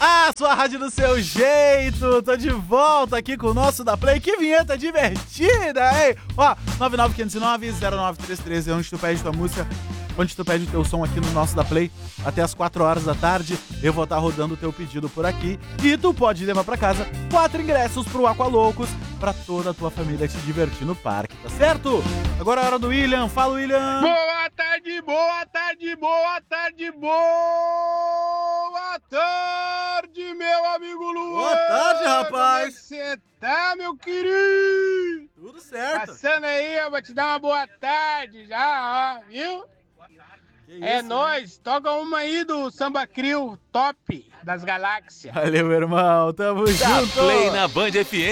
Ah, sua rádio do seu jeito, tô de volta aqui com o nosso da Play, que vinheta divertida, hein? Ó, 99509-0933 é onde tu pede tua música, onde tu pede o teu som aqui no nosso da Play, até as 4 horas da tarde, eu vou estar rodando o teu pedido por aqui, e tu pode levar pra casa 4 ingressos pro Aqualoucos, pra toda a tua família se divertir no parque, tá certo? Agora é a hora do William, fala William! Boa tarde, boa tarde, boa tarde, boa tarde, meu amigo Luan! Boa tarde, rapaz! Como é que você tá, meu querido? Tudo certo! Passando aí, eu vou te dar uma boa tarde já, ó, viu? É nóis, toca uma aí do Samba Crio, top das galáxias. Valeu, meu irmão, tamo junto! Play na Band FM.